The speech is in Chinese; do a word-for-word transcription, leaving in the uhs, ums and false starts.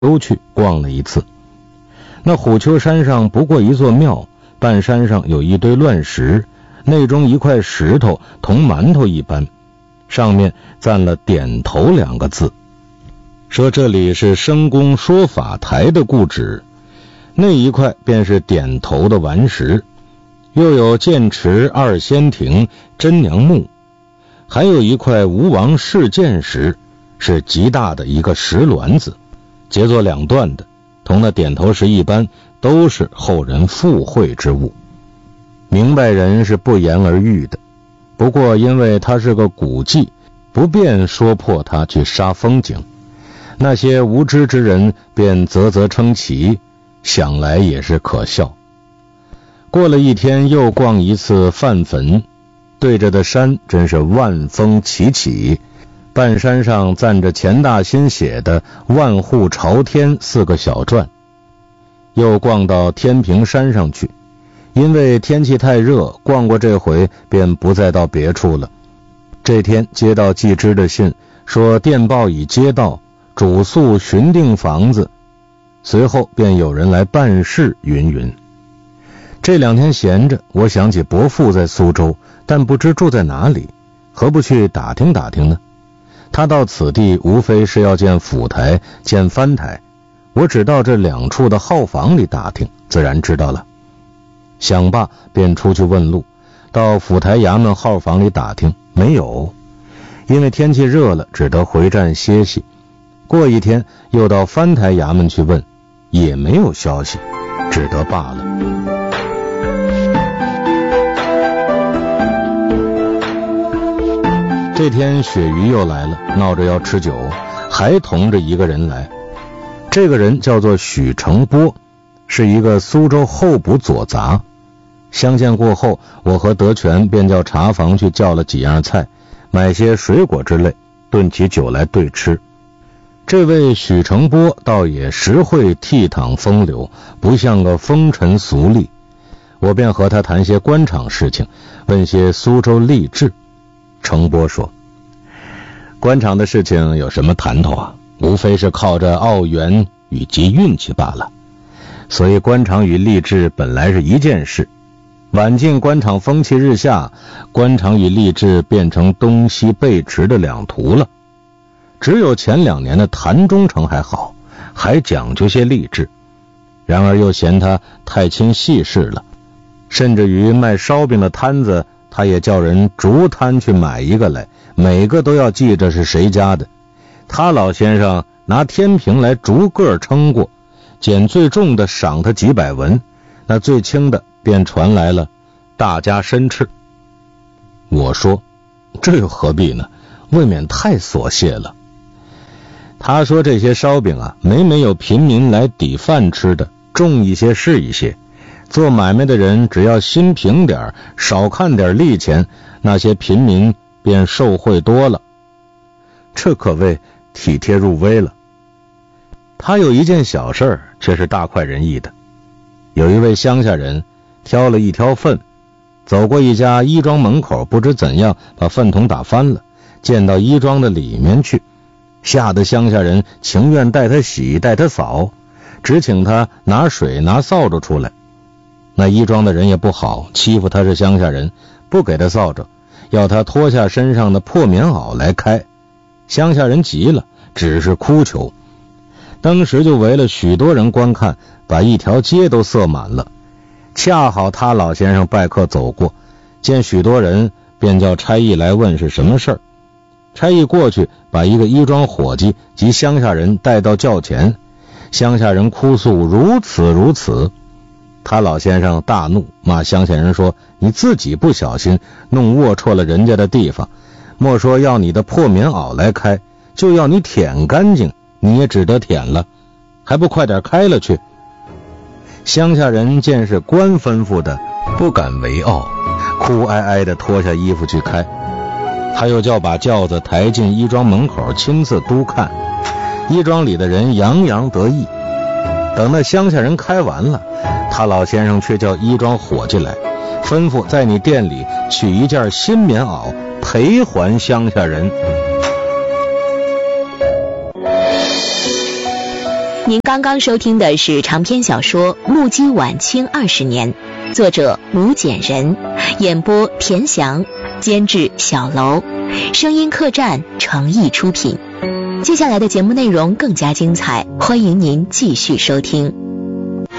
都去逛了一次。那虎丘山上不过一座庙，半山上有一堆乱石，内中一块石头同馒头一般，上面赞了点头两个字，说这里是生公说法台的故址。那一块便是点头的顽石，又有剑池二仙亭、真娘墓，还有一块吴王试剑石，是极大的一个石卵子，截作两段的，同那点头石一般，都是后人附会之物。明白人是不言而喻的，不过因为它是个古迹，不便说破它去杀风景，那些无知之人便啧啧称奇，想来也是可笑。过了一天又逛一次范坟，对着的山真是万峰齐起，半山上赞着钱大新写的万户朝天四个小篆。又逛到天平山上去，因为天气太热，逛过这回便不再到别处了。这天接到季之的信，说电报已接到，主诉寻定房子，随后便有人来办事云云。这两天闲着，我想起伯父在苏州，但不知住在哪里，何不去打听打听呢？他到此地无非是要见府台、见藩台，我只到这两处的号房里打听，自然知道了。想罢便出去问路，到府台衙门号房里打听，没有，因为天气热了，只得回站歇息。过一天又到藩台衙门去问，也没有消息，只得罢了。这天雪鱼又来了，闹着要吃酒，还同着一个人来。这个人叫做许成波，是一个苏州候补左杂。相见过后，我和德全便叫茶房去叫了几样菜，买些水果之类，炖起酒来对吃。这位许成波倒也实会倜傥风流，不像个风尘俗吏。我便和他谈些官场事情，问些苏州吏治。成波说，官场的事情有什么谈头啊，无非是靠着澳元与及运气罢了。所以官场与吏治本来是一件事，晚近官场风气日下，官场与吏治变成东西背驰的两途了。只有前两年的谭中丞还好，还讲究些吏治，然而又嫌他太轻细事了，甚至于卖烧饼的摊子，他也叫人逐摊去买一个来，每个都要记着是谁家的。他老先生拿天平来逐个称过，捡最重的赏他几百文，那最轻的便传来了大家申斥。我说，这又何必呢，未免太琐屑了。他说这些烧饼啊，每每有平民来抵饭吃的，重一些是一些，做买卖的人只要心平点，少看点利钱，那些平民便受贿多了。这可谓体贴入微了。他有一件小事儿，却是大快人意的。有一位乡下人挑了一挑粪，走过一家衣庄门口，不知怎样把粪桶打翻了，溅到衣庄的里面去，吓得乡下人情愿带他洗带他扫，只请他拿水拿扫帚出来。那衣庄的人也不好，欺负他是乡下人，不给他扫帚，要他脱下身上的破棉袄来开。乡下人急了，只是哭求。当时就围了许多人观看，把一条街都塞满了。恰好他老先生拜客走过，见许多人，便叫差役来问是什么事儿。差役过去，把一个衣庄伙计及乡下人带到轿前，乡下人哭诉如此如此。他老先生大怒，骂乡下人说，你自己不小心弄龌龊了人家的地方，莫说要你的破棉袄来开，就要你舔干净，你也只得舔了，还不快点开了去。乡下人见是官吩咐的，不敢为傲，哭哀哀的脱下衣服去开。他又叫把轿子抬进衣庄门口，亲自督看。衣庄里的人洋洋得意。等那乡下人开完了，他老先生却叫衣庄伙计来，吩咐在你店里取一件新棉袄赔还乡下人。 您刚刚收听的是长篇小说《目击晚清二十年》，作者吴简人，演播田翔，监制小楼，声音客栈诚意出品。接下来的节目内容更加精彩，欢迎您继续收听。